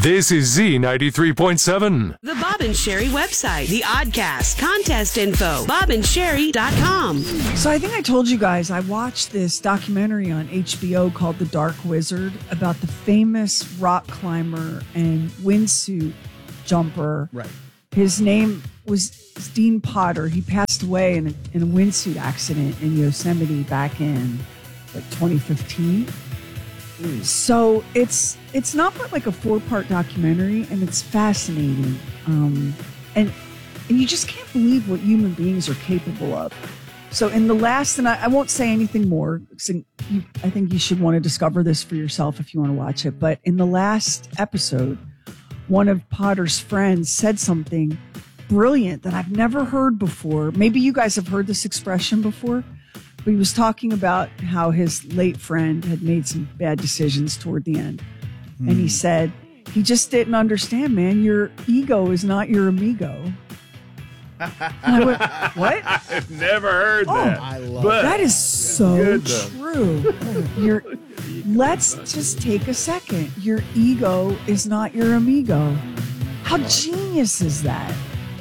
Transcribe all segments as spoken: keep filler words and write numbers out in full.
This is Z ninety-three point seven. The Bob and Sherry website, the Oddcast, contest info, bob and sherry dot com. So I think I told you guys I watched this documentary on H B O called The Dark Wizard about the famous rock climber and windsuit jumper. Right. His name was Dean Potter. He passed away in a, in a windsuit accident in Yosemite back in like twenty fifteen. Mm. So it's it's not but like a four-part documentary, and it's fascinating. Um, and and you just can't believe what human beings are capable of. So in the last, and I, I won't say anything more, so you, I think you should want to discover this for yourself if you want to watch it. But in the last episode, one of Potter's friends said something brilliant that I've never heard before. Maybe you guys have heard this expression before, but he was talking about how his late friend had made some bad decisions toward the end. Mm. And he said, he just didn't understand, man. Your ego is not your amigo. And I went, what? I've never heard oh, that. I love but that is so Good, true. Your, let's just take a second. Your ego is not your amigo. How genius is that?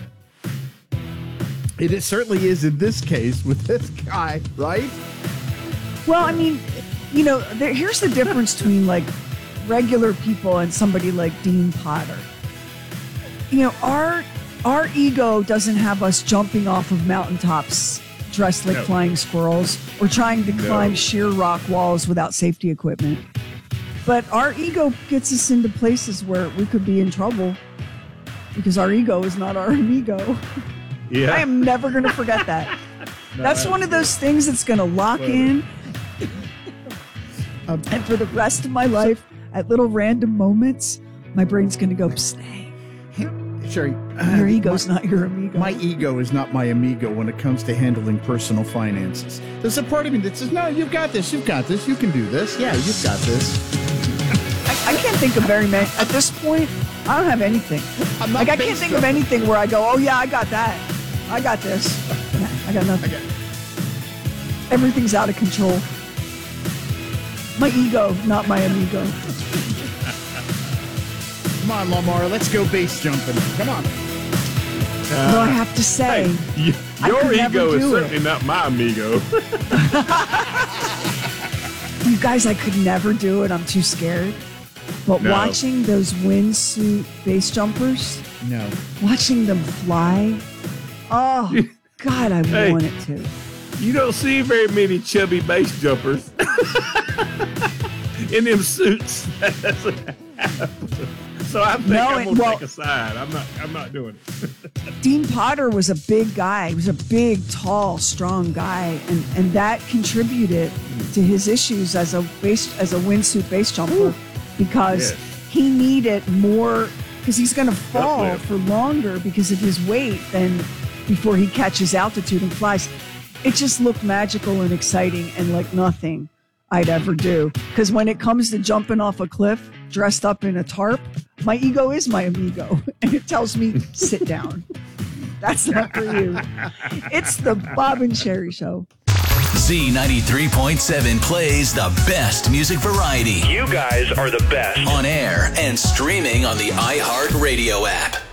It, it certainly is in this case with this guy, right? Well, I mean, you know, there, here's the difference between like regular people and somebody like Dean Potter. You know, our our ego doesn't have us jumping off of mountaintops dressed like no. flying squirrels or trying to no. climb sheer rock walls without safety equipment. But our ego gets us into places where we could be in trouble because our ego is not our amigo. Yeah. I am never going to forget that. no, that's, that's one of those things that's going to lock funny. in. um, and for the rest of my life, at little random moments, my brain's going to go, psst, hey, Sherry, your ego's my, not your amigo. My ego is not my amigo when it comes to handling personal finances. There's a part of me that says, no, you've got this, you've got this, you can do this. Yeah, you've got this. I, I can't think of very many. At this point, I don't have anything. Like, I can't think of anything where I go, oh, yeah, I got that. I got this. Nah, I got nothing. I got Everything's out of control. My ego, not my amigo. Come on, Lamar, let's go base jumping. Come on. Uh, Though I have to say, hey, y- your ego is certainly it. not my amigo. You guys, I could never do it. I'm too scared. But no. watching those windsuit base jumpers, no, watching them fly, oh, God, I hey, want it to. You don't see very many chubby base jumpers in them suits. So I think no, I'm going to well, take a side. I'm not I'm not doing it. Dean Potter was a big guy. He was a big, tall, strong guy. And, and that contributed to his issues as a base, as a windsuit base jumper. Ooh. Because yes. he needed more, because he's going to fall Uplift. for longer because of his weight than before he catches altitude and flies. It just looked magical and exciting and like nothing I'd ever do. Because when it comes to jumping off a cliff dressed up in a tarp, my ego is my amigo. And it tells me, sit down. That's not for you. It's the Bob and Sherry Show. Z ninety-three point seven plays the best music variety. You guys are the best. On air and streaming on the iHeartRadio app.